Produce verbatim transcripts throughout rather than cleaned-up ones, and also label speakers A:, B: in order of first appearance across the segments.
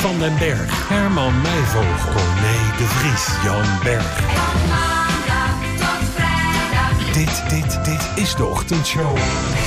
A: van den Berg, Herman Meijvogel, Corné de Vries, Jan Berg.
B: Van maandag tot vrijdag.
A: Dit, dit, dit is de ochtendshow.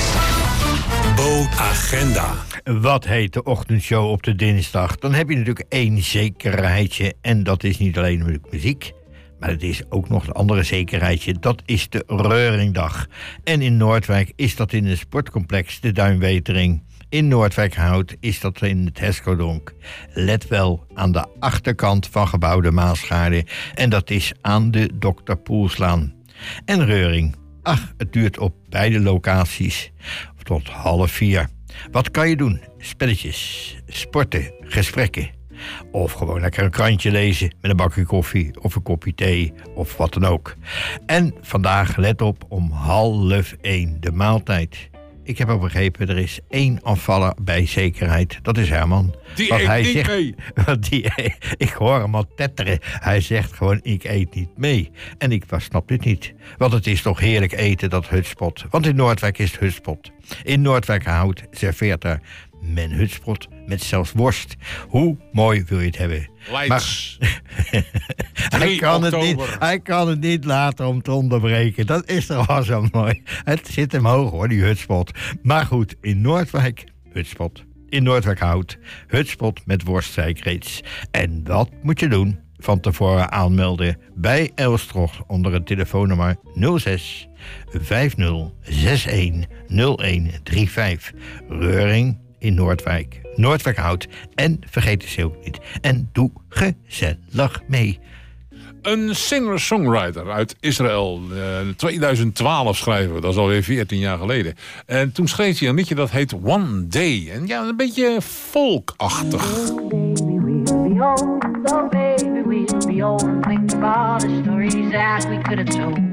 A: Bo Agenda.
C: Wat heet de ochtendshow op de dinsdag? Dan heb je natuurlijk één zekerheidje. En dat is niet alleen muziek, maar het is ook nog een andere zekerheidje. Dat is de Reuringdag. En in Noordwijk is dat in het sportcomplex De Duinwetering. In Noordwijkerhout is dat in het Heskodonk. Let wel, aan de achterkant van gebouw de Maasgaarde. En dat is aan de dokter Poelslaan. En Reuring, ach, het duurt op beide locaties tot half vier. Wat kan je doen? Spelletjes, sporten, gesprekken. Of gewoon lekker een krantje lezen met een bakje koffie of een kopje thee of wat dan ook. En vandaag, let op, om half één de maaltijd. Ik heb al begrepen, er is één afvaller bij zekerheid. Dat is Herman.
D: Die
C: Want
D: eet
C: hij
D: niet
C: zegt,
D: mee.
C: Die, ik hoor hem al tetteren. Hij zegt gewoon, ik eet niet mee. En ik snap dit niet. Want het is toch heerlijk eten, dat hutspot. Want in Noordwijk is het hutspot. In Noordwijkerhout serveert er men hutspot met zelfs worst. Hoe mooi wil je het hebben?
D: Leids.
C: hij, kan het niet, hij kan het niet laten om te onderbreken. Dat is toch wel zo mooi. Het zit hem hoog hoor, die hutspot. Maar goed, in Noordwijk, hutspot. In Noordwijkerhout, hutspot met worst, zei ik reeds. En wat moet je doen? Van tevoren aanmelden bij Elstrocht onder het telefoonnummer nul zes vijf nul zes een nul een drie vijf. Reuring in Noordwijk, Noordwijkerhout. En vergeet de zeeuw niet. En doe gezellig mee.
D: Een singer-songwriter uit Israël. Uh, tweeduizend twaalf schrijven we, dat is alweer veertien jaar geleden. En toen schreef hij een liedje dat heet One Day. En ja, een beetje folkachtig.
E: Oh, baby, we'll be old and think about the stories that we could have told.